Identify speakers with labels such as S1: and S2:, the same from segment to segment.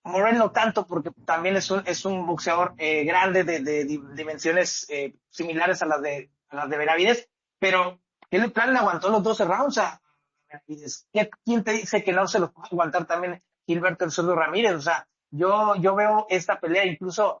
S1: Morel no tanto, porque también es un boxeador grande de dimensiones similares a las de Benavides, pero Caleb Plant le aguantó los 12 rounds a Benavides. ¿Quién te dice que no se los puede aguantar también Gilberto El Zurdo Ramírez? O sea, yo veo esta pelea incluso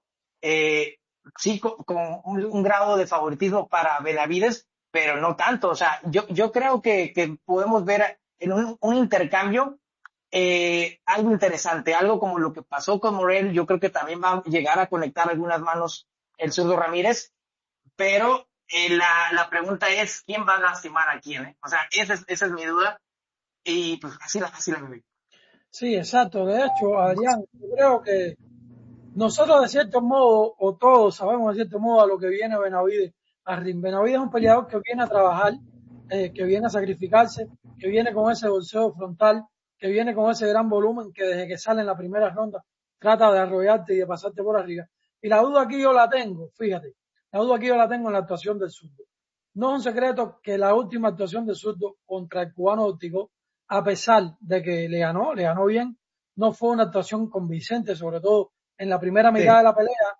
S1: sí con un grado de favoritismo para Benavides, pero no tanto. O sea, yo creo que podemos ver en un intercambio algo interesante, algo como lo que pasó con Morel. Yo creo que también va a llegar a conectar algunas manos el Zurdo Ramírez, pero la pregunta es, ¿quién va a lastimar a quién? O sea, esa es mi duda, y pues así la veo.
S2: Sí, exacto. De hecho, Adrián, yo creo que nosotros de cierto modo, o todos sabemos de cierto modo a lo que viene Benavides a ring. Benavides es un peleador que viene a trabajar, que viene a sacrificarse, que viene con ese bolseo frontal, que viene con ese gran volumen que desde que sale en la primera ronda trata de arrollarte y de pasarte por arriba. Y la duda aquí yo la tengo, fíjate, la duda aquí yo la tengo en la actuación del zurdo. No es un secreto que la última actuación del zurdo contra el cubano Ortigo, a pesar de que le ganó bien, no fue una actuación convincente, sobre todo en la primera mitad de
S1: Sí,
S2: la pelea.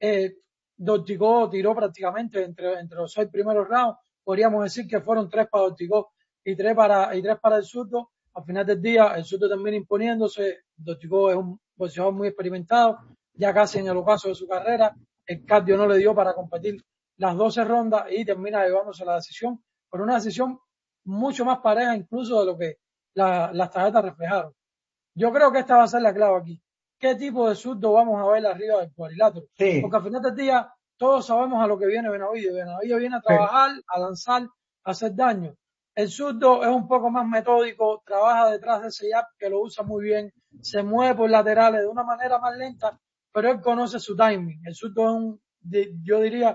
S2: Dortigó tiró prácticamente entre los 6 primeros rounds. Podríamos decir que fueron 3 para Dortigó y 3 para el zurdo. Al final del día, el zurdo termina imponiéndose. Dortigó es un boxeador muy experimentado, ya casi en el ocaso de su carrera. El cardio no le dio para competir las 12 rondas y termina llevándose la decisión, por una decisión mucho más pareja incluso de lo que las tarjetas reflejaron. Yo creo que esta va a ser la clave aquí. ¿Qué tipo de zurdo vamos a ver arriba del cuadrilátero? Porque
S1: sí,
S2: al final del día todos sabemos a lo que viene Benavides. Benavides viene a
S1: sí.
S2: trabajar, a lanzar, a hacer daño. El zurdo es un poco más metódico, trabaja detrás de ese jab que lo usa muy bien, se mueve por laterales de una manera más lenta, pero él conoce su timing. El zurdo es yo diría,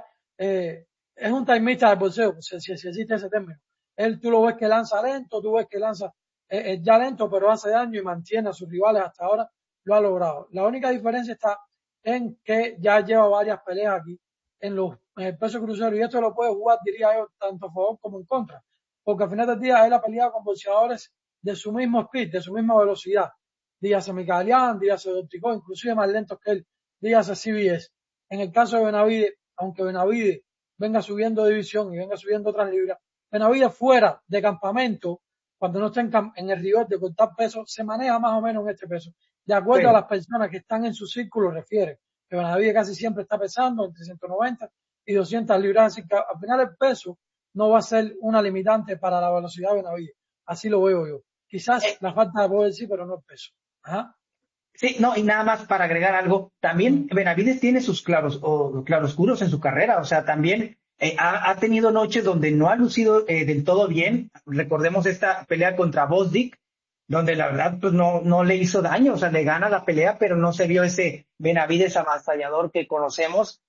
S2: es un timista de boxeo, si existe ese término. Tú lo ves que lanza lento, tú ves que lanza ya lento, pero hace daño y mantiene a sus rivales hasta ahora, lo ha logrado. La única diferencia está en que ya lleva varias peleas aquí en el peso crucero, y esto lo puede jugar, diría yo, tanto a favor como en contra, porque al final del día él ha peleado con boxeadores de su mismo speed, de su misma velocidad. Dígase Mikaelian, dígase Dorticó, inclusive más lentos que él, dígase CBS. En el caso de Benavides, aunque Benavides venga subiendo división y venga subiendo otras libras, Benavides fuera de campamento, cuando no está en el rigor de cortar peso, se maneja más o menos en este peso. De acuerdo a las
S1: Sí.
S2: personas que están en su círculo, refiere que Benavides casi siempre está pesando entre 190 y 200 libras, así que al final el peso no va a ser una limitante para la velocidad de Benavides. Así lo veo yo. Quizás
S1: Eh,
S2: la falta de poder sí, pero no el peso. Ajá.
S1: sí, no, y nada más para agregar algo, también Benavides tiene sus claroscuros en su carrera. O sea, también ha tenido noches donde no ha lucido del todo bien. Recordemos esta pelea contra Bosdick, donde la verdad pues no le hizo daño. O sea, le gana la pelea, pero no se vio ese Benavides avasallador que conocemos.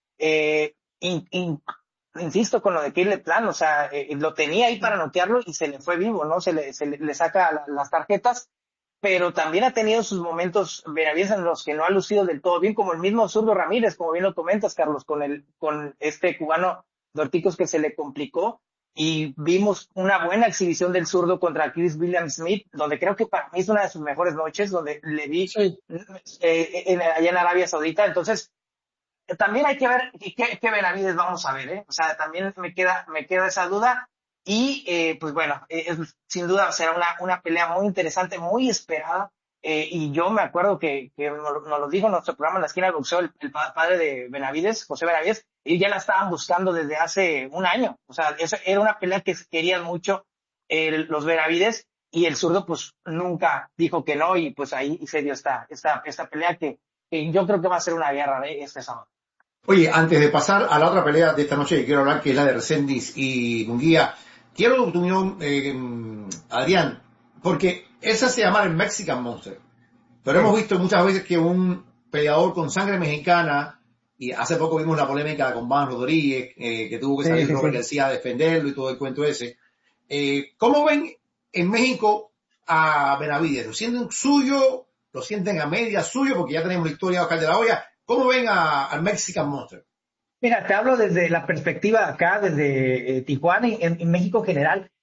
S1: Insisto con lo de Caleb Plant. O sea, lo tenía ahí para noquearlo y se le fue vivo, ¿no? Le saca las tarjetas, pero también ha tenido sus momentos Benavides en los que no ha lucido del todo bien, como el mismo Zurdo Ramírez, como bien lo comentas, Carlos, con este cubano Dorticos que se le complicó, y vimos una buena exhibición del zurdo contra Chris William Smith, donde creo que para mí es una de sus mejores noches, donde le vi
S2: Sí,
S1: allá en Arabia Saudita. Entonces, también hay que ver qué Benavides vamos a ver, ¿eh? O sea, también me queda esa duda. Y pues bueno, sin duda será una pelea muy interesante, muy esperada. Y yo me acuerdo que nos lo dijo en nuestro programa en la esquina del boxeo el padre de Benavides, José Benavides, y ya la estaban buscando desde hace un año. O sea, esa era una pelea que querían mucho los Benavides, y el zurdo pues nunca dijo que no, y pues ahí se dio esta pelea que yo creo que va a ser una guerra de este sábado.
S3: Oye, antes de pasar a la otra pelea de esta noche que quiero hablar, que es la de Resendiz y Munguía, quiero tu opinión, Adrián, porque esa se llama el Mexican Monster. Pero hemos
S1: Sí,
S3: visto muchas veces que un peleador con sangre mexicana, y hace poco vimos la polémica con Van Rodríguez, que tuvo que
S1: sí,
S3: salir
S1: sí,
S3: Robert
S1: sí.
S3: García a defenderlo y todo el cuento ese. ¿Cómo ven en México a Benavides? ¿Lo sienten suyo? ¿Lo sienten a media suyo? Porque ya tenemos la historia de Oscar de la Hoya. ¿Cómo ven al Mexican Monster?
S1: Mira, te hablo desde la perspectiva acá, desde Tijuana y en México en general.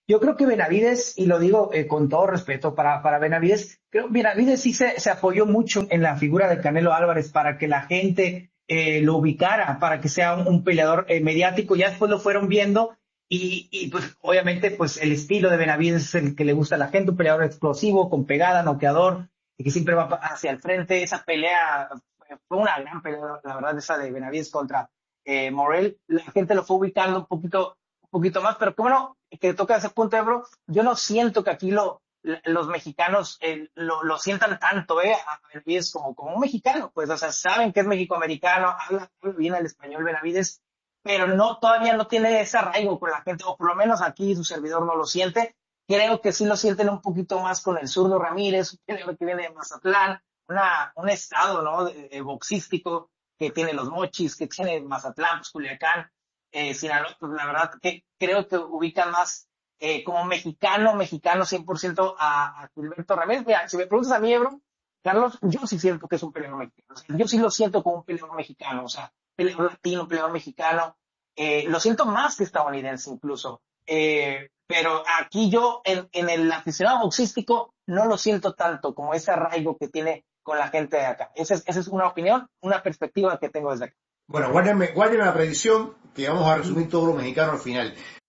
S1: Yo creo que Benavides, y lo digo con todo respeto para Benavides, creo que Benavides sí se apoyó mucho en la figura de Canelo Álvarez para que la gente lo ubicara, para que sea un peleador mediático. Ya después lo fueron viendo y pues obviamente pues el estilo de Benavides es el que le gusta a la gente, un peleador explosivo, con pegada, noqueador, y que siempre va hacia el frente. Esa pelea fue una gran pelea, la verdad, esa de Benavides contra Morrell. La gente lo fue ubicando un poquito más, pero qué bueno que toca ese punto, bro. Yo no siento que aquí los mexicanos lo sientan tanto, a Benavides como un mexicano, pues, o sea, saben que es mexicoamericano, habla bien el español Benavides, pero todavía no tiene ese arraigo con la gente, o por lo menos aquí su servidor no lo siente. Creo que sí lo sienten un poquito más con el zurdo Ramírez, que viene de Mazatlán, un estado, ¿no? Boxístico, que tiene los Mochis, que tiene Mazatlán, pues, Culiacán, Sinaloa. Pues la verdad que creo que ubican más como mexicano 100% a Gilberto Ramírez. Mira, si me preguntas a mí, bro, Carlos, yo sí siento que es un peleador mexicano. O sea, yo sí lo siento como un peleador mexicano, o sea, peleador latino, peleador mexicano. Lo siento más que estadounidense incluso. Pero aquí yo, en el aficionado boxístico, no lo siento tanto como ese arraigo que tiene con la gente de acá. Esa es una opinión, una perspectiva que tengo desde acá.
S3: Bueno, guárdenme la predicción, que vamos a resumir todo lo mexicano al final.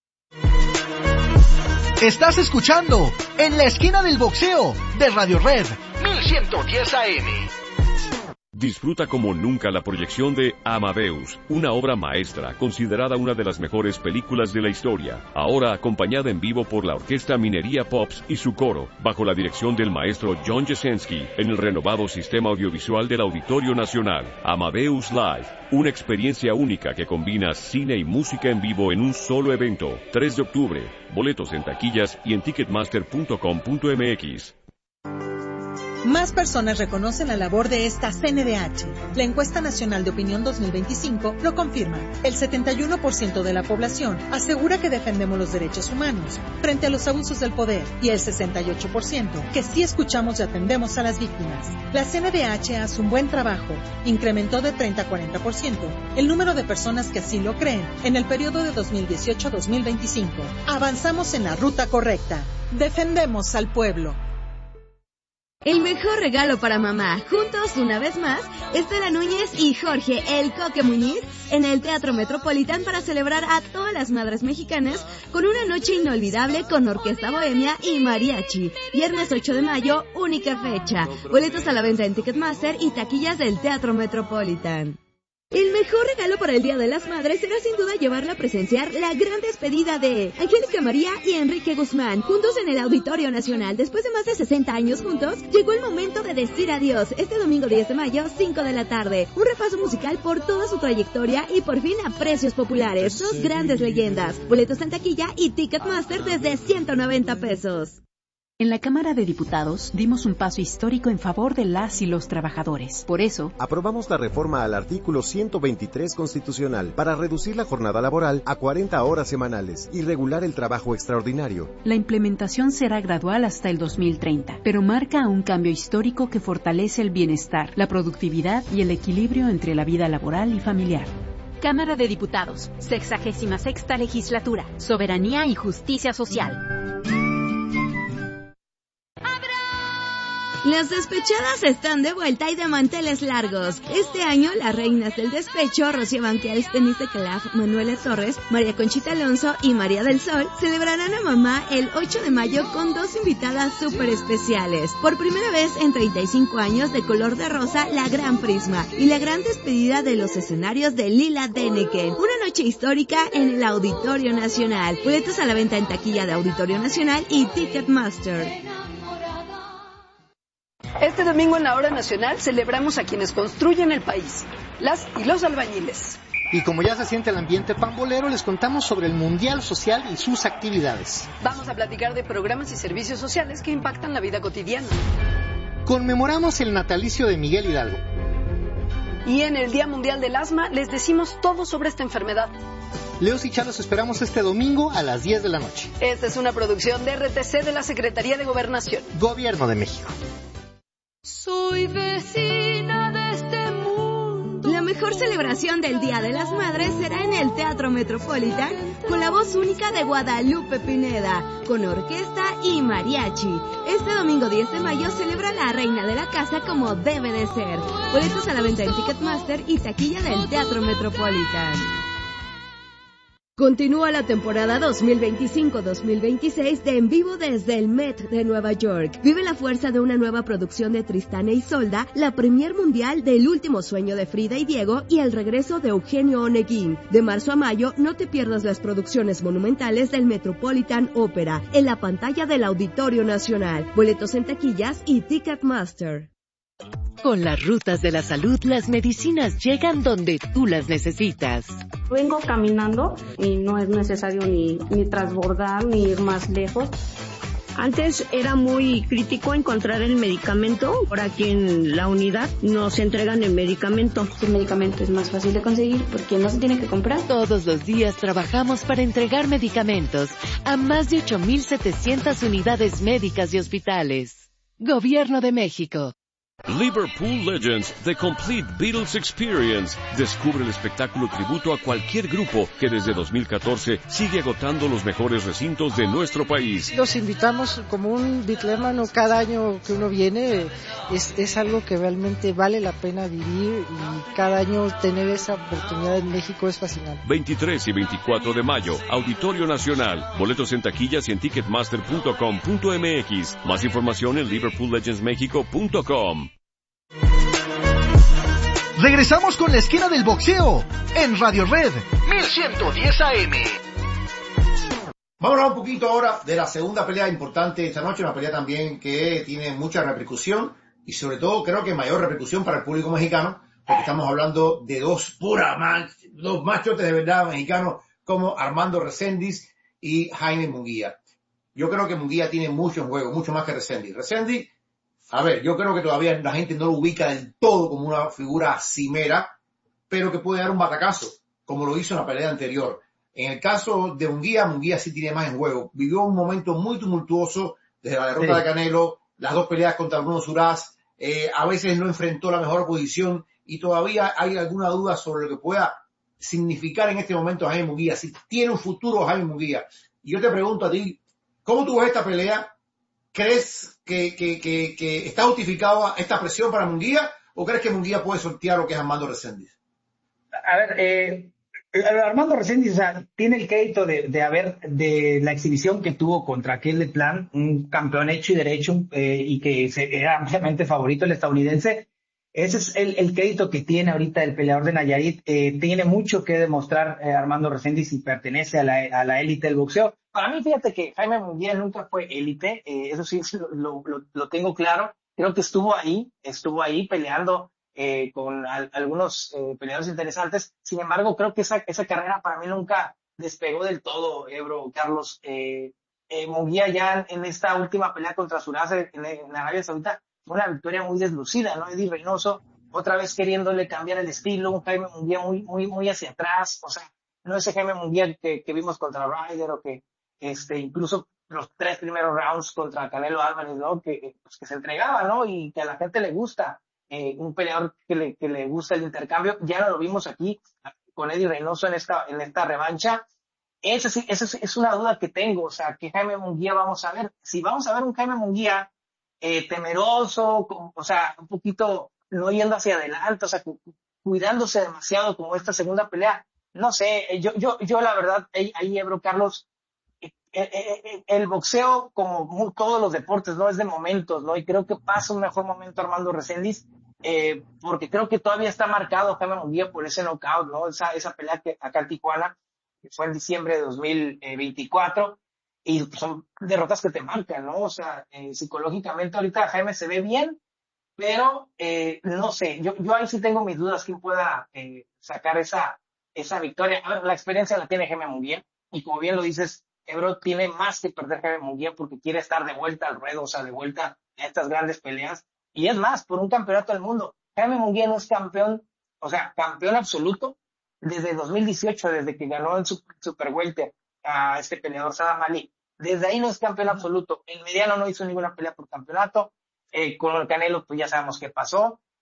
S4: Estás escuchando En la Esquina del Boxeo de Radio Red 1110 AM.
S5: Disfruta como nunca la proyección de Amadeus, una obra maestra considerada una de las mejores películas de la historia, ahora acompañada en vivo por la Orquesta Minería Pops y su coro, bajo la dirección del maestro John Jasenski, en el renovado sistema audiovisual del Auditorio Nacional. Amadeus Live, una experiencia única que combina cine y música en vivo en un solo evento. 3 de octubre, boletos en taquillas y en ticketmaster.com.mx.
S6: Más personas reconocen la labor de esta CNDH. La Encuesta Nacional de Opinión 2025 lo confirma. El 71% de la población asegura que defendemos los derechos humanos frente a los abusos del poder y el 68% que sí escuchamos y atendemos a las víctimas. La CNDH hace un buen trabajo. Incrementó de 30 a 40% el número de personas que así lo creen en el periodo de 2018 a 2025. Avanzamos en la ruta correcta. Defendemos al pueblo.
S7: El mejor regalo para mamá, juntos una vez más, Estela Núñez y Jorge El Coque Muñiz en el Teatro Metropolitan para celebrar a todas las madres mexicanas con una noche inolvidable con Orquesta Bohemia y Mariachi. Viernes 8 de mayo, única fecha. Boletos a la venta en Ticketmaster y taquillas del Teatro Metropolitan. El mejor regalo para el Día de las Madres será sin duda llevarla a presenciar la gran despedida de Angélica María y Enrique Guzmán, juntos en el Auditorio Nacional. Después de más de 60 años juntos, llegó el momento de decir adiós. Este domingo 10 de mayo, 5 de la tarde. Un repaso musical por toda su trayectoria y por fin a precios populares. Dos grandes leyendas. Boletos en taquilla y Ticketmaster desde 190 pesos.
S8: En la Cámara de Diputados dimos un paso histórico en favor de las y los trabajadores. Por eso,
S9: aprobamos la reforma al artículo 123 constitucional para reducir la jornada laboral a 40 horas semanales y regular el trabajo extraordinario.
S8: La implementación será gradual hasta el 2030, pero marca un cambio histórico que fortalece el bienestar, la productividad y el equilibrio entre la vida laboral y familiar.
S10: Cámara de Diputados, 66ª Legislatura, Soberanía y Justicia Social.
S7: Las despechadas están de vuelta y de manteles largos. Este año, las reinas del despecho, Rocío Banquels, Denise Calaf, Manuela Torres, María Conchita Alonso y María del Sol, celebrarán a mamá el 8 de mayo con dos invitadas súper especiales. Por primera vez en 35 años, de color de rosa, la Gran Prisma y la gran despedida de los escenarios de Lila Denneken. Una noche histórica en el Auditorio Nacional. Boletos a la venta en taquilla de Auditorio Nacional y Ticketmaster.
S11: Este domingo en la Hora Nacional celebramos a quienes construyen el país, las y los albañiles.
S12: Y como ya se siente el ambiente pambolero, les contamos sobre el Mundial Social y sus actividades.
S11: Vamos a platicar de programas y servicios sociales que impactan la vida cotidiana.
S12: Conmemoramos el natalicio de Miguel Hidalgo.
S11: Y en el Día Mundial del Asma les decimos todo sobre esta enfermedad.
S12: Leos y Chá los esperamos este domingo a las 10 de la noche.
S11: Esta es una producción de RTC de la Secretaría de Gobernación.
S12: Gobierno de México.
S7: Soy vecina de este mundo. La mejor mejor celebración del Día de las Madres será en el Teatro Metropolitan con la voz única de Guadalupe Pineda, con orquesta y mariachi. Este domingo 10 de mayo celebra la reina de la casa como debe de ser. Boletos a la venta en Ticketmaster y taquilla del Teatro Metropolitan. Continúa la temporada 2025-2026 de En Vivo desde el Met de Nueva York. Vive la fuerza de una nueva producción de Tristán e Isolda, la premier mundial del Último Sueño de Frida y Diego y el regreso de Eugenio Oneguín. De marzo a mayo, no te pierdas las producciones monumentales del Metropolitan Opera en la pantalla del Auditorio Nacional. Boletos en taquillas y Ticketmaster.
S13: Con las rutas de la salud, las medicinas llegan donde tú las necesitas.
S14: Vengo caminando y no es necesario ni transbordar ni ir más lejos. Antes era muy crítico encontrar el medicamento. Por aquí en la unidad nos entregan el medicamento.
S15: El medicamento es más fácil de conseguir porque no se tiene que comprar.
S13: Todos los días trabajamos para entregar medicamentos a más de 8,700 unidades médicas y hospitales. Gobierno de México.
S5: Liverpool Legends, The Complete Beatles Experience. Descubre el espectáculo tributo a cualquier grupo que desde 2014 sigue agotando los mejores recintos de nuestro país.
S16: Los invitamos como un bitlémano cada año que uno viene. Es algo que realmente vale la pena vivir y cada año tener esa oportunidad en México es fascinante.
S5: 23 y 24 de mayo, Auditorio Nacional. Boletos en taquillas y en ticketmaster.com.mx. Más información en liverpoollegendsmexico.com.
S4: Regresamos con la esquina del boxeo en Radio Red 1110 AM.
S3: Vamos a hablar un poquito ahora de la segunda pelea importante de esta noche, una pelea también que tiene mucha repercusión y sobre todo creo que mayor repercusión para el público mexicano, porque estamos hablando de dos machotes de verdad mexicanos como Armando Reséndiz y Jaime Munguía. Yo creo que Munguía tiene mucho en juego, mucho más que Reséndiz. Reséndiz, a ver, yo creo que todavía la gente no lo ubica del todo como una figura cimera, pero que puede dar un batacazo, como lo hizo en la pelea anterior. En el caso de Munguía sí tiene más en juego. Vivió un momento muy tumultuoso desde la derrota de Canelo, las dos peleas contra Bruno Suraz, a veces no enfrentó la mejor posición y todavía hay alguna duda sobre lo que pueda significar en este momento Jaime Munguía, si tiene un futuro Jaime Munguía. Y yo te pregunto a ti, ¿cómo tú ves esta pelea? ¿Crees que está justificada esta presión para Munguía o crees que Munguía puede sortear lo que es Armando Reséndiz?
S1: A ver, Armando Reséndiz, o sea, tiene el crédito de la exhibición que tuvo contra Caleb Plant, un campeón hecho y derecho, y que era ampliamente favorito el estadounidense. Ese es el crédito que tiene ahorita el peleador de Nayarit. Tiene mucho que demostrar Armando Reséndiz y pertenece a la élite del boxeo. Para mí, fíjate que Jaime Munguía nunca fue élite, eso sí lo tengo claro. Creo que estuvo ahí peleando con algunos peleadores interesantes. Sin embargo, creo que esa carrera para mí nunca despegó del todo, Ebro, Carlos. Munguía ya en esta última pelea contra Suraz en Arabia Saudita fue una victoria muy deslucida, ¿no? Eddie Reynoso otra vez queriéndole cambiar el estilo, un Jaime Munguía muy hacia atrás, o sea, no ese Jaime Munguía que vimos contra Ryder o que incluso los 3 primeros rounds contra Canelo Álvarez, ¿no? Que se entregaba, ¿no? Y que a la gente le gusta, un peleador que le gusta el intercambio. Ya no lo vimos aquí con Eddie Reynoso en esta revancha. Esa es una duda que tengo, o sea, ¿qué Jaime Munguía vamos a ver? Si vamos a ver un Jaime Munguía temeroso, o sea, un poquito no yendo hacia adelante, o sea, cuidándose demasiado como esta segunda pelea, no sé, yo la verdad, ahí Ebro, Carlos, el boxeo, como todos los deportes, ¿no? Es de momentos, ¿no? Y creo que pasa un mejor momento Armando Reséndiz, porque creo que todavía está marcado Jaime Munguía por ese knockout, ¿no? Esa pelea que acá en Tijuana, que fue en diciembre de 2024, y son derrotas que te marcan, ¿no? O sea, psicológicamente ahorita Jaime se ve bien, pero no sé, yo ahí sí tengo mis dudas quién pueda sacar esa victoria. A ver, la experiencia la tiene Jaime Munguía, y como bien lo dices, Ebro, tiene más que perder Jaime Munguía porque quiere estar de vuelta al ruedo, o sea, de vuelta a estas grandes peleas. Y es más, por un campeonato del mundo. Jaime Munguía no es campeón, o sea, campeón absoluto desde 2018, desde que ganó en Super Welter a este peleador Sadam Ali. Desde ahí no es campeón absoluto. En mediano no hizo ninguna pelea por campeonato. Con el Canelo, pues ya sabemos qué pasó.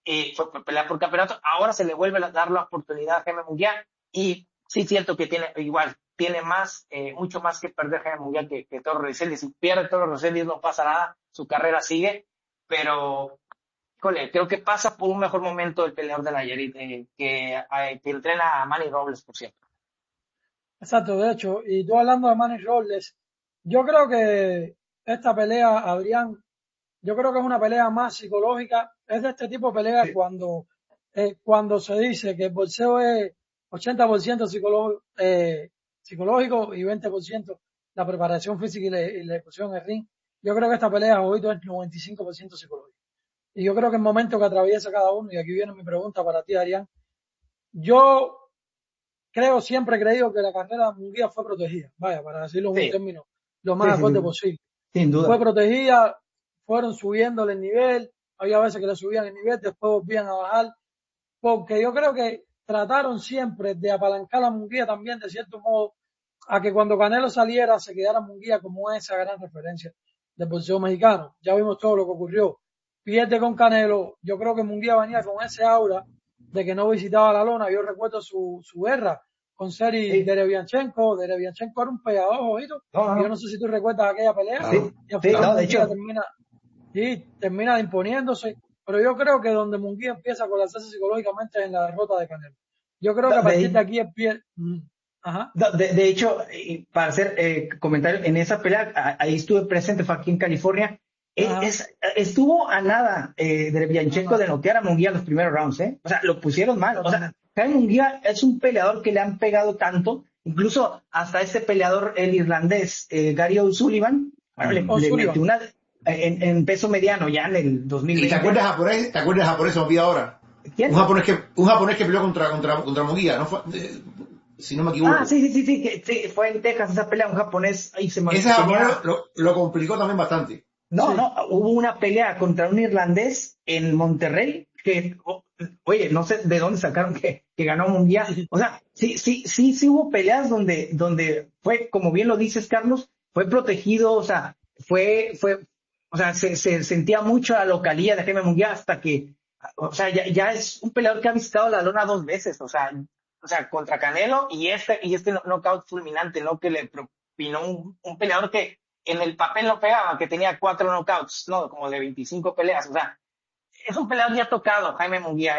S1: fue pelear por campeonato. Ahora se le vuelve a dar la oportunidad a Jaime Munguía y sí siento que tiene más, mucho más que perder Jaime Munguía que Toro Reséndiz. Si pierde Toro Reséndiz no pasa nada, su carrera sigue, pero creo que pasa por un mejor momento el peleador de Nayarit, que entrena a Manny Robles, por cierto.
S2: Exacto, de hecho, y tú hablando de Manny Robles, yo creo que esta pelea, Adrián, yo creo que es una pelea más psicológica, es de este tipo de pelea sí. Cuando se dice que el boxeo es 80% psicológico y 20% la preparación física y la ejecución en el ring. Yo creo que esta pelea hoy es 95% psicológico. Y yo creo que el momento que atraviesa cada uno, y aquí viene mi pregunta para ti, Adrián, yo siempre he creído que la carrera de Munguía fue protegida, vaya, para decirlo en un término lo más acorde posible.
S1: Sin duda.
S2: Fue protegida, fueron subiéndole el nivel, había veces que le subían el nivel, después volvían a bajar, porque yo creo que trataron siempre de apalancar a Munguía también, de cierto modo, a que cuando Canelo saliera se quedara Munguía como esa gran referencia del boxeo mexicano. Ya vimos todo lo que ocurrió. Pierde con Canelo, yo creo que Munguía venía con ese aura de que no visitaba la lona. Yo recuerdo su guerra con Sergey Derevianchenko. Derevianchenko era un peleador, ojito. Yo no sé si tú recuerdas aquella pelea.
S1: De hecho.
S2: Termina imponiéndose. Pero yo creo que donde Munguía empieza a colapsarse psicológicamente es en la derrota de Canelo. Yo creo que a partir de aquí
S1: De hecho, para hacer comentario, en esa pelea, ahí estuve presente, fue aquí en California. Estuvo a nada Derevianchenko de noquear a Munguía en los primeros rounds, O sea, lo pusieron mal. O sea, Jaime Munguía es un peleador que le han pegado tanto, incluso hasta ese peleador, el irlandés, Gary O'Sullivan, le metió una en peso mediano ya en el 2020.
S3: ¿Y te acuerdas japonés? Se me olvida ahora.
S1: ¿Quién?
S3: Un japonés que peleó contra Munguía, ¿no fue? Si no me equivoco.
S1: Sí, fue en Texas esa pelea, un japonés.
S3: Ese japonés lo complicó también bastante.
S1: No, hubo una pelea contra un irlandés en Monterrey que, oye, no sé de dónde sacaron que ganó Munguía. O sea, sí hubo peleas donde fue, como bien lo dices, Carlos, fue protegido, o sea, se sentía mucho la localía de Jaime Munguía hasta que, o sea, ya es un peleador que ha visitado la lona 2 veces, o sea, contra Canelo y este knockout fulminante, ¿no? Que le propinó un peleador que en el papel no pegaba, que tenía 4 knockouts, ¿no? Como de 25 peleas, o sea, es un peleador ya tocado, Jaime Munguía,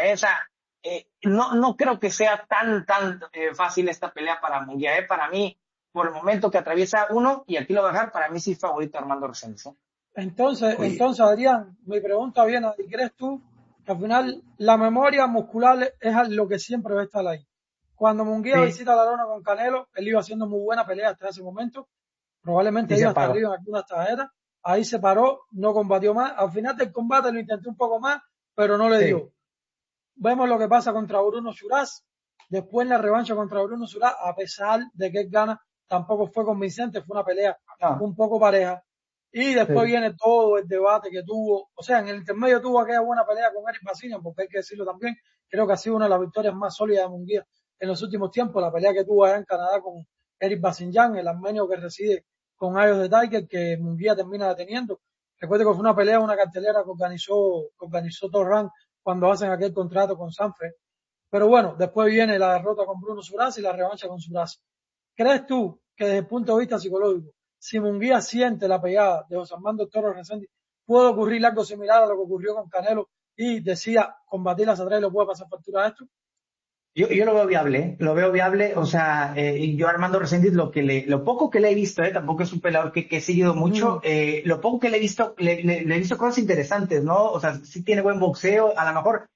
S1: no creo que sea tan fácil esta pelea para Munguía, para mí, por el momento que atraviesa uno, y aquí lo voy a dejar, para mí sí favorito Armando Reséndiz, ¿no?
S2: Entonces, Adrián, mi pregunta viene, ¿y crees tú que al final la memoria muscular es lo que siempre va a estar ahí? Cuando Munguía visita la lona con Canelo, él iba haciendo muy buena pelea hasta ese momento, probablemente iba hasta arriba en algunas tarjetas, ahí se paró, no combatió más, al final del combate lo intenté un poco más, pero no le dio. Vemos lo que pasa contra Bruno Suraz, después en la revancha contra Bruno Suraz, a pesar de que él gana, tampoco fue convincente, fue una pelea un poco pareja, y después viene todo el debate que tuvo, o sea, en el intermedio tuvo aquella buena pelea con Eric Basinian, porque hay que decirlo también, creo que ha sido una de las victorias más sólidas de Munguía en los últimos tiempos, la pelea que tuvo allá en Canadá con Eric Basinian, el armenio que reside con Eye de Tiger, que Munguía termina deteniendo. Recuerdo que fue una pelea, una cartelera que organizó Torran cuando hacen aquel contrato con Sanfrecce. Pero bueno, después viene la derrota con Bruno Suraz y la revancha con Suraz. ¿Crees tú que desde el punto de vista psicológico, si Munguía siente la pegada de José Armando Toro Reséndiz, puede ocurrir algo similar a lo que ocurrió con Canelo y decía combatir hacia atrás y lo puede pasar factura a esto?
S1: Yo lo veo viable, o sea, yo Armando Reséndiz lo poco que le he visto, tampoco es un peleador que he seguido mucho, lo poco que le he visto, le he visto cosas interesantes, ¿no? O sea, sí tiene buen boxeo, a lo mejor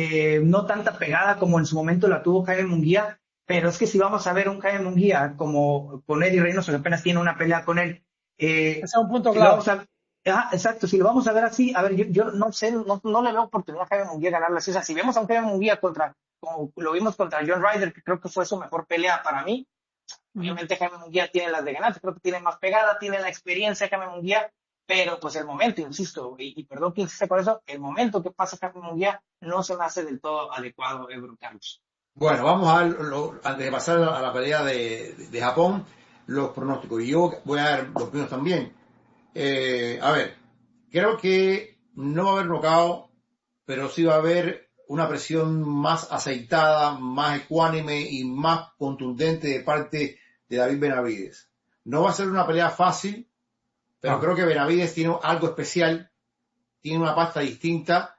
S1: no tanta pegada como en su momento la tuvo Jaime Munguía, pero es que si vamos a ver un Jaime Munguía como con Eddie Reynoso, que apenas tiene una pelea con él,
S2: ese es un punto clave.
S1: Exacto, si lo vamos a ver así, a ver, yo no sé, no le veo oportunidad a Jaime Munguía ganarle así. O sea, si vemos a un Jaime Munguía como lo vimos contra John Ryder, que creo que fue su mejor pelea para mí, obviamente Jaime Munguía tiene las de ganar, creo que tiene más pegada, tiene la experiencia de Jaime Munguía, pero pues el momento, insisto, y perdón que insiste con eso, el momento que pasa Jaime Munguía no se me hace del todo adecuado, Carlos.
S3: Bueno, vamos a ver, antes de pasar a la pelea de Japón, los pronósticos, y yo voy a dar los míos también. A ver, creo que no va a haber knockout, pero sí va a haber una presión más aceitada, más ecuánime y más contundente de parte de David Benavides. No va a ser una pelea fácil, pero creo que Benavides tiene algo especial, tiene una pasta distinta.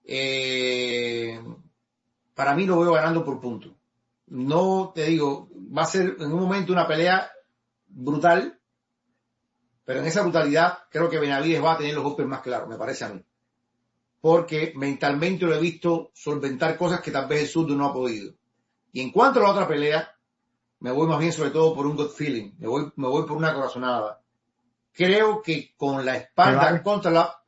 S3: Para mí lo veo ganando por punto. No te digo, va a ser en un momento una pelea brutal, pero en esa brutalidad creo que Benavides va a tener los golpes más claros, me parece a mí. Porque mentalmente lo he visto solventar cosas que tal vez el zurdo no ha podido. Y en cuanto a la otra pelea, me voy más bien sobre todo por un gut feeling, me voy por una corazonada. Creo que con la espalda contra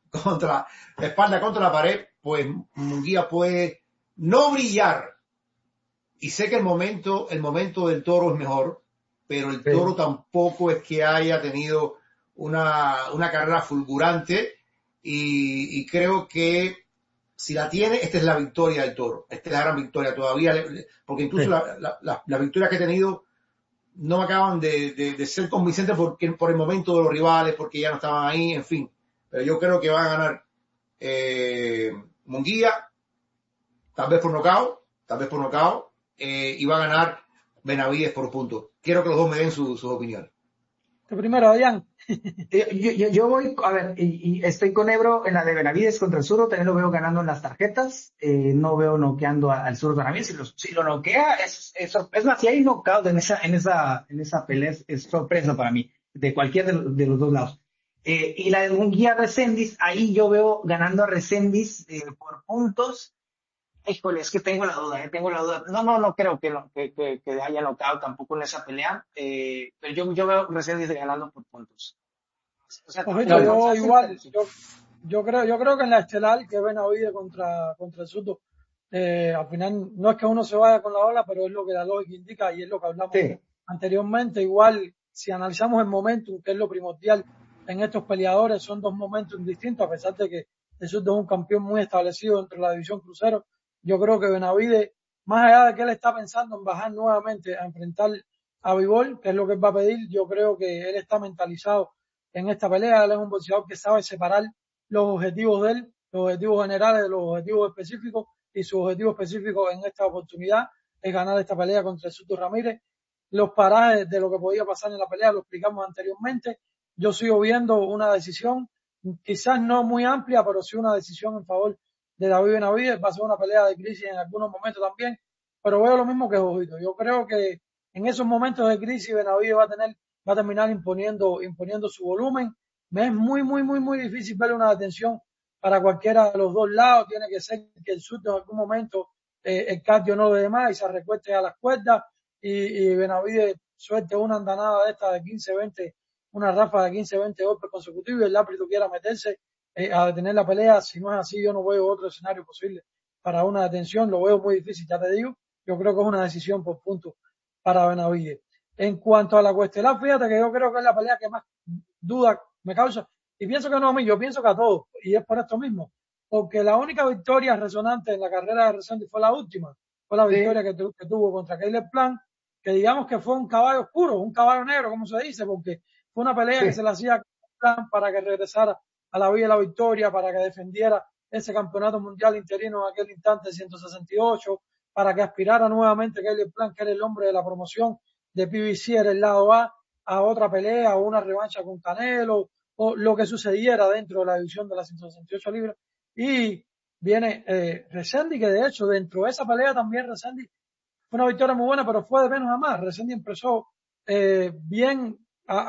S3: la pared, pues Munguía puede no brillar. Y sé que el momento del Toro es mejor, pero el Toro tampoco es que haya tenido una carrera fulgurante. Y creo que si la tiene, esta es la victoria del Toro. Esta es la gran victoria todavía, porque incluso las victorias que he tenido no me acaban de ser convincentes por el momento de los rivales, porque ya no estaban ahí, en fin. Pero yo creo que va a ganar Munguía, tal vez por nocaut, y va a ganar Benavides por puntos. Quiero que los dos me den sus opiniones.
S2: Primero, Adrián.
S1: Yo voy, a ver, y estoy con Ebro en la de Benavides contra el zurdo, también lo veo ganando en las tarjetas, no veo noqueando al zurdo Benavides, si lo noquea, es más, si hay knockout en esa pelea, es sorpresa para mí, de cualquier de los dos lados. Y la de Munguía Reséndiz, ahí yo veo ganando a Reséndiz por puntos. Híjole, es que tengo la duda. No creo que haya knockout tampoco en esa pelea, pero yo veo Reséndiz ganando por puntos. O sea,
S2: yo creo que en la estelar que Benavides contra el zurdo, al final no es que uno se vaya con la ola, pero es lo que la lógica indica y es lo que hablamos anteriormente. Igual, si analizamos el momentum, que es lo primordial en estos peleadores, son dos momentos distintos, a pesar de que el zurdo es un campeón muy establecido dentro de la división crucero. Yo creo que Benavides, más allá de que él está pensando en bajar nuevamente a enfrentar a Bivol, que es lo que él va a pedir, yo creo que él está mentalizado en esta pelea. Él es un boxeador que sabe separar los objetivos de él, los objetivos generales de los objetivos específicos, y su objetivo específico en esta oportunidad es ganar esta pelea contra el zurdo Ramírez. Los parajes de lo que podía pasar en la pelea lo explicamos anteriormente. Yo sigo viendo una decisión, quizás no muy amplia, pero sí una decisión en favor de David Benavides. Va a ser una pelea de crisis en algunos momentos también, pero veo lo mismo que Jojito. Yo creo que en esos momentos de crisis Benavides va a terminar imponiendo su volumen. Me es muy difícil ver una detención para cualquiera de los dos lados. Tiene que ser que el zurdo en algún momento el cardio no lo dé más y se recueste a las cuerdas y Benavides suelte una andanada de esta de 15-20, una ráfaga de 15-20 golpes consecutivos y el árbitro quiera meterse a detener la pelea. Si no es así, yo no veo otro escenario posible para una detención. Lo veo muy difícil, ya te digo. Yo creo que es una decisión por puntos para Benavides. En cuanto a la cuestelar, fíjate que yo creo que es la pelea que más duda me causa. Y pienso que no a mí, yo pienso que a todos. Y es por esto mismo. Porque la única victoria resonante en la carrera de Reséndiz fue la última. Fue la victoria que tuvo contra Caleb Plant, que digamos que fue un caballo oscuro, un caballo negro, como se dice, porque fue una pelea que se le hacía a Plant para que regresara a la vía de la victoria, para que defendiera ese campeonato mundial interino en aquel instante 168, para que aspirara nuevamente Caleb Plant, que era el hombre de la promoción de PBC, era el lado A otra pelea o una revancha con Canelo o lo que sucediera dentro de la división de las 168 libras. Y viene Reséndiz, que de hecho dentro de esa pelea también Reséndiz fue una victoria muy buena, pero fue de menos a más. Reséndiz empezó bien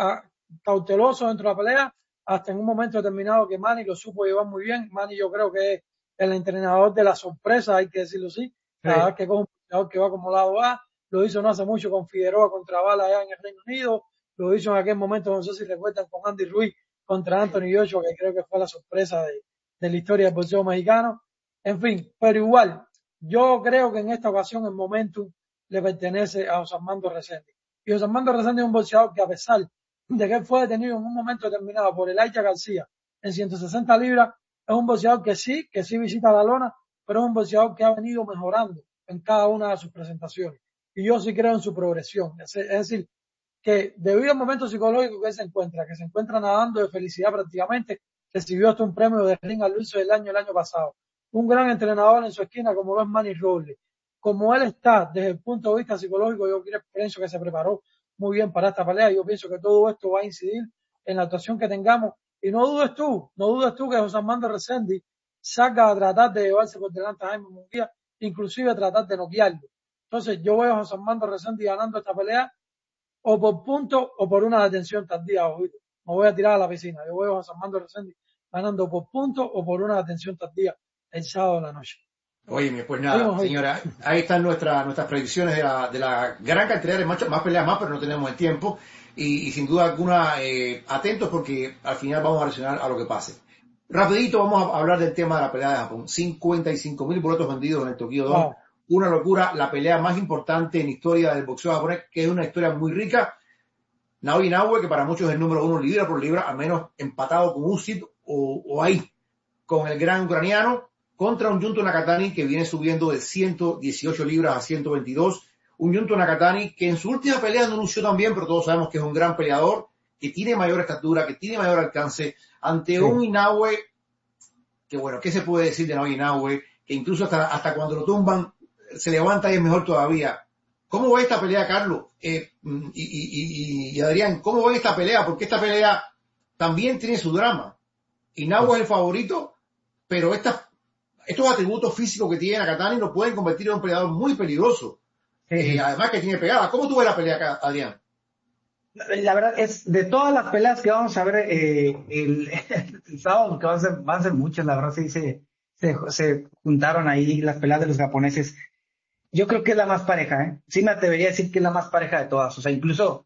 S2: cauteloso dentro de la pelea, hasta en un momento determinado que Manny lo supo llevar muy bien. Manny yo creo que es el entrenador de la sorpresa, hay que decirlo así. Cada vez que coge un boxeador que va como lado A, lo hizo no hace mucho con Figueroa contra Bala allá en el Reino Unido, lo hizo en aquel momento, no sé si recuerdan, con Andy Ruiz contra Anthony Joshua, que creo que fue la sorpresa de la historia del boxeo mexicano. En fin, pero igual, yo creo que en esta ocasión el momentum le pertenece a José Armando Reséndiz. Y José Armando Reséndiz es un boxeador que, a pesar de que él fue detenido en un momento determinado por el Aicha García en 160 libras, es un boxeador que sí visita la lona, pero es un boxeador que ha venido mejorando en cada una de sus presentaciones. Y yo sí creo en su progresión. Es decir, que debido al momento psicológico que se encuentra nadando de felicidad prácticamente, recibió hasta un premio de Ring al Luis del año el año pasado. un gran entrenador en su esquina como lo es Manny Robles. Como él está desde el punto de vista psicológico, yo pienso que se preparó muy bien para esta pelea. Yo pienso que todo esto va a incidir en la actuación que tengamos. Y no dudes tú que José Armando Reséndiz salga a tratar de llevarse por delante a Jaime Munguía, inclusive tratar de noquearlo. Entonces yo veo a José Armando Reséndiz ganando esta pelea o por punto o por una detención tardía, ojito. Me voy a tirar a la piscina. Yo veo a José Armando Reséndiz ganando por punto o por una detención tardía el sábado de la noche.
S3: Oye, pues nada, señora, ahí están nuestras predicciones de la gran cantidad de matches, más peleas más, pero no tenemos el tiempo. Y sin duda alguna, atentos porque al final vamos a reaccionar a lo que pase. Rapidito vamos a hablar del tema de la pelea de Japón. 55,000 boletos vendidos en el Tokyo Dome. Wow. Una locura, la pelea más importante en la historia del boxeo japonés, que es una historia muy rica. Naoya Inoue, que para muchos es el número 1 libra por libra, al menos empatado con Usyk o ahí, con el gran ucraniano, contra un Junto Nakatani que viene subiendo de 118 libras a 122. Un Junto Nakatani que en su última pelea no lució tan bien, pero todos sabemos que es un gran peleador, que tiene mayor estatura, que tiene mayor alcance, ante un Inoue, que bueno, ¿qué se puede decir de Naoya Inoue? Que incluso hasta cuando lo tumban, se levanta y es mejor todavía. ¿Cómo va esta pelea, Carlos? Y Adrián, ¿cómo va esta pelea? Porque esta pelea también tiene su drama. Inoue es el favorito, pero estos atributos físicos que tiene Nakatani lo pueden convertir en un peleador muy peligroso. Además que tiene pegada. ¿Cómo tú ves la pelea acá, Adrián?
S1: La verdad es, de todas las peleas que vamos a ver el sábado, que van a ser muchas, la verdad sí se juntaron ahí las peleas de los japoneses. Yo creo que es la más pareja, ¿eh? Sí me atrevería a decir que es la más pareja de todas. O sea, incluso,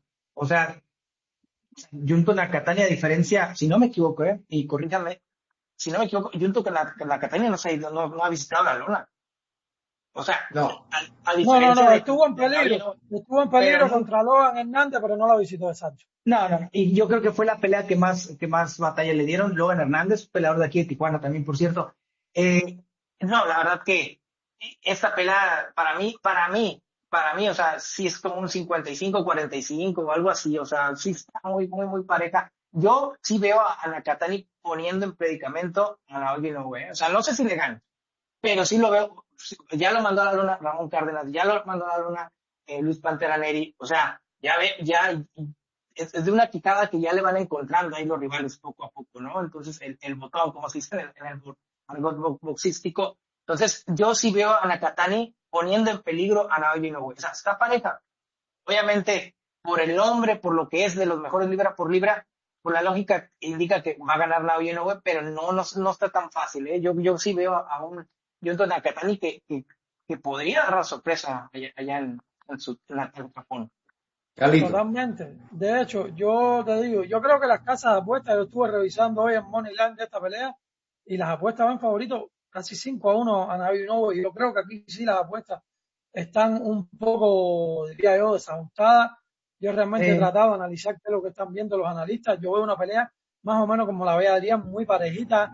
S1: Junto Nakatani, a diferencia, si no me equivoco, y corríjanme, si no me equivoco, Junto Nakatani no ha visitado la lona. O sea,
S2: no.
S1: A diferencia
S2: de, estuvo en peligro contra Logan Hernández, pero no la visitó de Sancho.
S1: No, y yo creo que fue la pelea que más batalla le dieron. Logan Hernández, peleador de aquí de Tijuana también, por cierto. No, la verdad que esta pelea, para mí, o sea, sí es como un 55-45 o algo así, o sea, sí está muy, muy, muy pareja. Yo sí veo a Nakatani poniendo en predicamento a Naoya Inoue, o sea, no sé si le gana, pero sí lo veo. Ya lo mandó a la luna Ramón Cárdenas, ya lo mandó a la luna Luis Pantera Neri, o sea, ya es de una quicada que ya le van encontrando ahí los rivales poco a poco, ¿no? Entonces, el botón, como se dice en el argot boxístico. Entonces, yo sí veo a Nakatani poniendo en peligro a Naoya Inoue. O sea, está pareja. Obviamente, por el nombre, por lo que es de los mejores libra por libra, por la lógica indica que va a ganar Naoya Inoue, pero no está tan fácil, ¿eh? Yo sí veo a un Junto Nakatani que podría dar la sorpresa allá en Japón.
S3: Carlito.
S2: Totalmente. De hecho, yo te digo, yo creo que las casas de apuestas, yo estuve revisando hoy en Moneyland de esta pelea y las apuestas van favoritos casi 5-1 a Naoya Inoue, y yo creo que aquí sí las apuestas están un poco, diría yo, desajustadas. Yo realmente he tratado de analizar qué es lo que están viendo los analistas. Yo veo una pelea más o menos como la veía Adrián, muy parejita,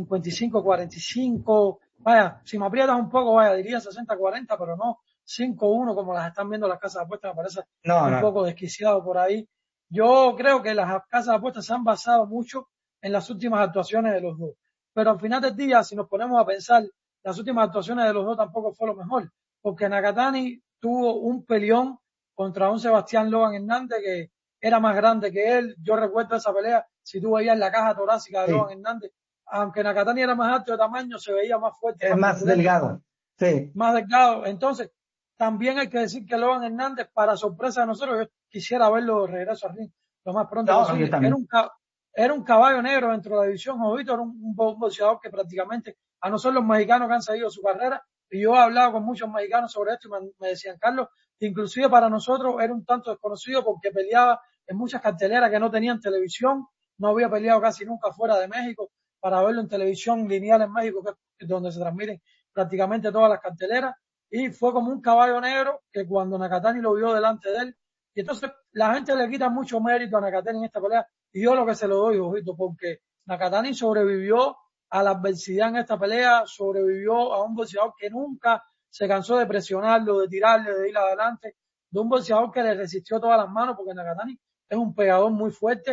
S2: 55-45. Vaya, si me aprietas un poco, diría 60-40, pero no 5-1 como las están viendo las casas de apuestas. Me parece un poco desquiciado por ahí. Yo creo que las casas de apuestas se han basado mucho en las últimas actuaciones de los dos. Pero al final del día, si nos ponemos a pensar, las últimas actuaciones de los dos tampoco fue lo mejor. Porque Nakatani tuvo un peleón contra un Sebastián Logan Hernández que era más grande que él. Yo recuerdo esa pelea, si tú veías la caja torácica de Logan Hernández, aunque Nakatani era más alto de tamaño, se veía más fuerte.
S1: Es más delgado. Sí.
S2: Más delgado. Entonces, también hay que decir que Logan Hernández, para sorpresa de nosotros, yo quisiera verlo de regreso al ring lo más pronto posible. Era un caballo negro dentro de la división Jovito, era un boxeador que prácticamente, a no ser los mexicanos que han seguido su carrera, y yo he hablado con muchos mexicanos sobre esto y me decían, Carlos, inclusive para nosotros era un tanto desconocido porque peleaba en muchas carteleras que no tenían televisión, no había peleado casi nunca fuera de México, para verlo en televisión lineal en México, que es donde se transmiten prácticamente todas las carteleras, y fue como un caballo negro que cuando Nakatani lo vio delante de él, y entonces la gente le quita mucho mérito a Nakatani en esta pelea, y yo lo que se lo doy, ojito, porque Nakatani sobrevivió a la adversidad en esta pelea, sobrevivió a un boxeador que nunca se cansó de presionarlo, de tirarle, de ir adelante, de un boxeador que le resistió todas las manos, porque Nakatani es un pegador muy fuerte,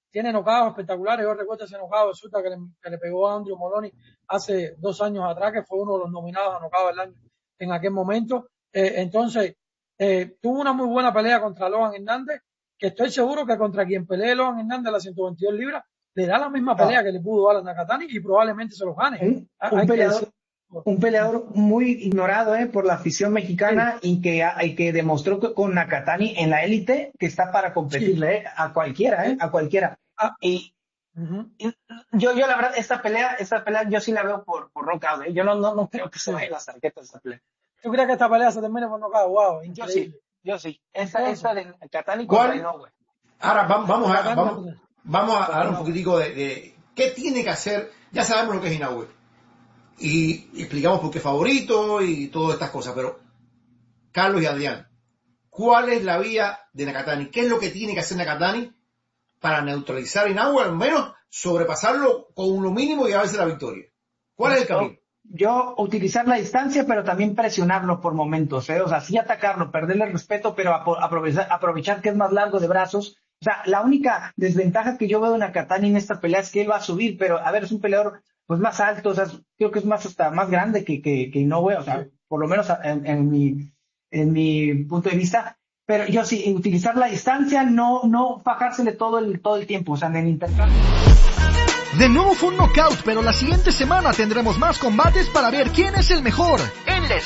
S2: tiene knockouts espectaculares. Yo recuerdo ese knockout de Suta que le pegó a Andrew Moloney hace 2 años atrás, que fue uno de los nominados a knockout del año en aquel momento. Entonces, tuvo una muy buena pelea contra Logan Hernández, que estoy seguro que contra quien pelee Logan Hernández a las 122 libras, le da la misma pelea que le pudo dar a Nakatani y probablemente se los gane.
S1: Un peleador muy ignorado por la afición mexicana y que demostró que con Nakatani en la élite que está para competirle a cualquiera, a cualquiera. Y yo la verdad, esta pelea yo sí la veo por knockout. Yo no creo que se vayan las tarjetas de esta pelea.
S2: ¿Tú crees que esta pelea se termine por knockout? Wow, increíble.
S1: Yo sí. Esta de Nakatani contra Inoue.
S3: Ahora vamos a hablar un poquitico de qué tiene que hacer. Ya sabemos lo que es Inoue y explicamos por qué favorito y todas estas cosas, pero Carlos y Adrián, ¿cuál es la vía de Nakatani? ¿Qué es lo que tiene que hacer Nakatani para neutralizar a Inoue, al menos sobrepasarlo con lo mínimo y llevarse la victoria? ¿Cuál es el camino?
S1: Yo utilizar la distancia, pero también presionarlo por momentos, O sea, sí atacarlo, perderle el respeto, pero aprovechar que es más largo de brazos. O sea, la única desventaja que yo veo de Nakatani en esta pelea es que él va a subir, pero a ver, es un peleador pues más alto, o sea, creo que es hasta más grande que Inoue, o sea, por lo menos en mi punto de vista. Pero yo sí, utilizar la distancia, no fajársele todo el tiempo, o sea, en el intercambio.
S4: De nuevo fue un knockout, pero la siguiente semana tendremos más combates para ver quién es el mejor en la